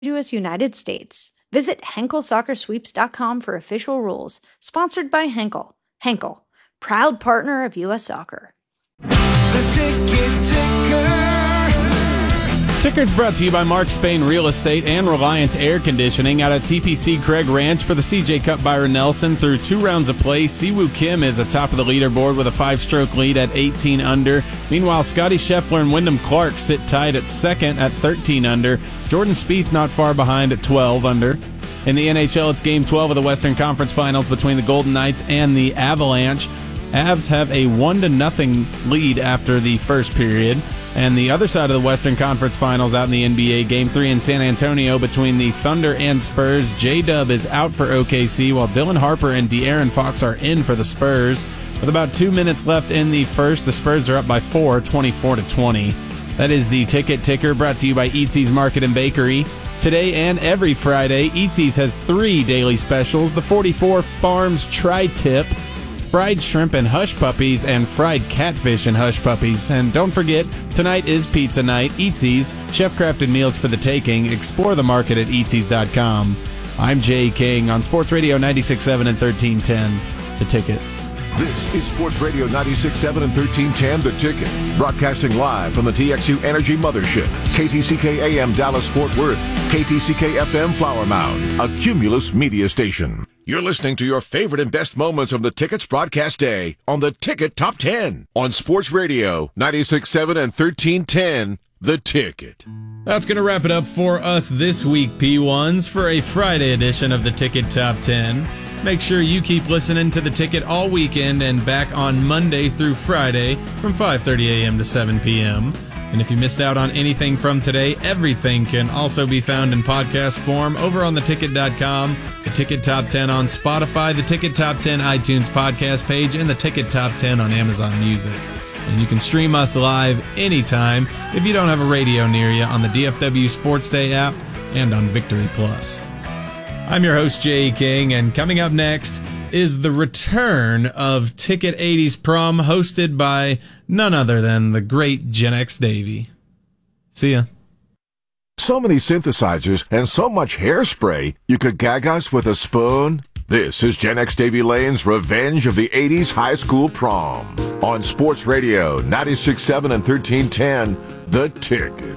U.S. United States. Visit HenkelSoccerSweeps.com for official rules. Sponsored by Henkel. Henkel, proud partner of U.S. Soccer. The Ticket Ticker. Ticker's brought to you by Mark Spain Real Estate and Reliant Air Conditioning out at TPC Craig Ranch for the CJ Cup. Byron Nelson through 2 rounds of play. Siwoo Kim is atop of the leaderboard with a 5-stroke lead at 18 under. Meanwhile, Scotty Scheffler and Wyndham Clark sit tied at second at 13 under. Jordan Spieth not far behind at 12 under. In the NHL, it's Game 12 of the Western Conference Finals between the Golden Knights and the Avalanche. Avs have a 1-0 lead after the first period. And the other side of the Western Conference Finals out in the NBA, Game 3 in San Antonio between the Thunder and Spurs. J-Dub is out for OKC, while Dylan Harper and De'Aaron Fox are in for the Spurs. With about 2 minutes left in the first, the Spurs are up by 4, 24-20. That is the Ticket Ticker, brought to you by Eatsy's Market and Bakery. Today and every Friday, Eatsy's has 3 daily specials: the 44 Farms Tri-Tip, fried shrimp and hush puppies, and fried catfish and hush puppies. And don't forget, tonight is pizza night. Eatsy's, chef-crafted meals for the taking. Explore the market at eatsy's.com. I'm Jay King on Sports Radio 96.7 and 1310, The Ticket. This is Sports Radio 96.7 and 1310, The Ticket. Broadcasting live from the TXU Energy Mothership. KTCK AM Dallas Fort Worth. KTCK FM Flower Mound. A Cumulus media station. You're listening to your favorite and best moments of the Ticket's broadcast day on the Ticket Top 10 on Sports Radio 96.7 and 1310, The Ticket. That's going to wrap it up for us this week, P1s, for a Friday edition of the Ticket Top 10. Make sure you keep listening to The Ticket all weekend and back on Monday through Friday from 5:30 a.m. to 7 p.m. And if you missed out on anything from today, everything can also be found in podcast form over on theticket.com, the Ticket Top 10 on Spotify, the Ticket Top 10 iTunes podcast page, and the Ticket Top 10 on Amazon Music. And you can stream us live anytime if you don't have a radio near you on the DFW Sports Day app and on Victory Plus. I'm your host, Jay King, and coming up next is the return of Ticket 80s Prom, hosted by none other than the great Gen X Davey. See ya. So many synthesizers and so much hairspray, you could gag us with a spoon? This is Gen X Davey Lane's Revenge of the 80s High School Prom on Sports Radio 96.7 and 1310, The Ticket.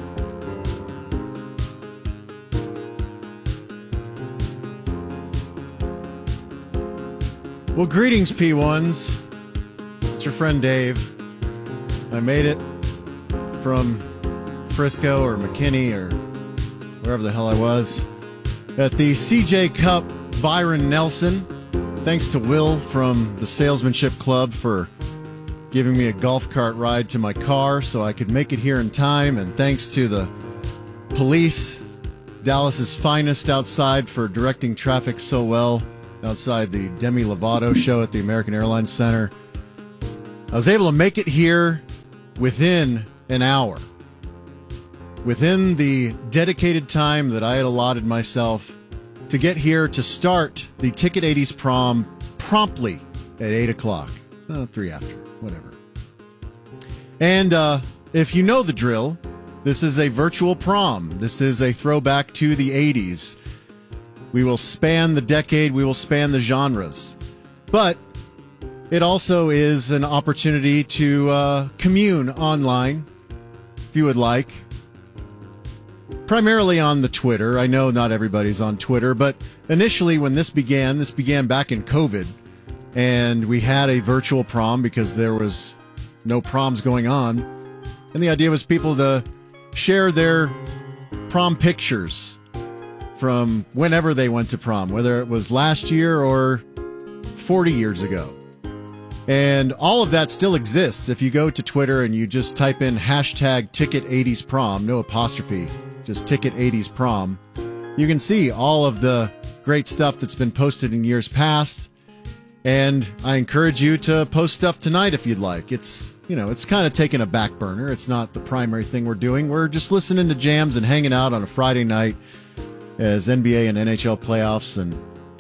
Well, greetings, P1s. It's your friend Dave. I made it from Frisco or McKinney or wherever the hell I was at the CJ Cup. Byron Nelson. Thanks to Will from the Salesmanship Club for giving me a golf cart ride to my car so I could make it here in time. And thanks to the police, Dallas's finest outside, for directing traffic so well outside the Demi Lovato show at the American Airlines Center. I was able to make it here within an hour. Within the dedicated time that I had allotted myself to get here to start the Ticket 80s Prom promptly at 8 o'clock. 3 after, whatever. And if you know the drill, this is a virtual prom. This is a throwback to the 80s. We will span the decade. We will span the genres. But it also is an opportunity to commune online, if you would like. Primarily on the Twitter. I know not everybody's on Twitter, but initially when this began back in COVID, and we had a virtual prom because there was no proms going on. And the idea was people to share their prom pictures from whenever they went to prom, whether it was last year or 40 years ago. And all of that still exists. If you go to Twitter and you just type in hashtag Ticket 80s Prom, no apostrophe, just Ticket 80s Prom, you can see all of the great stuff that's been posted in years past. And I encourage you to post stuff tonight if you'd like. It's kind of taking a back burner. It's not the primary thing we're doing. We're just listening to jams and hanging out on a Friday night as NBA and NHL playoffs and,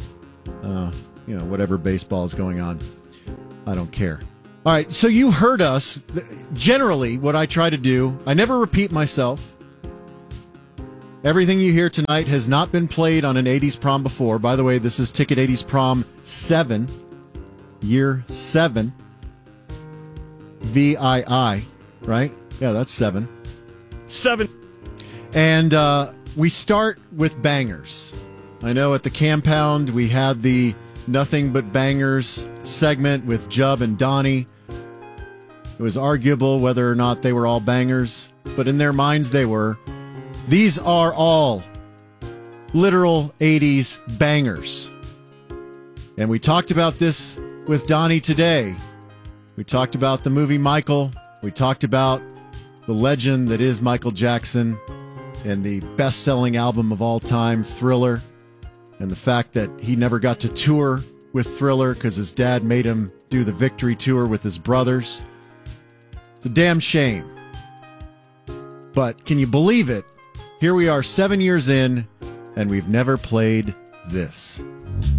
whatever baseball is going on. I don't care. All right, so you heard us. Generally, what I try to do, I never repeat myself. Everything you hear tonight has not been played on an 80s prom before. By the way, this is Ticket 80s Prom 7, year 7. VII, right? Yeah, that's 7. 7. And we start with bangers. I know at the Campound we had the Nothing But Bangers segment with Jubb and Donnie. It was arguable whether or not they were all bangers, but in their minds they were. These are all literal 80s bangers. And we talked about this with Donnie today. We talked about the movie Michael. We talked about the legend that is Michael Jackson and the best-selling album of all time, Thriller, and the fact that he never got to tour with Thriller because his dad made him do the Victory Tour with his brothers. It's a damn shame. But can you believe it? Here we are 7 years in, and we've never played this.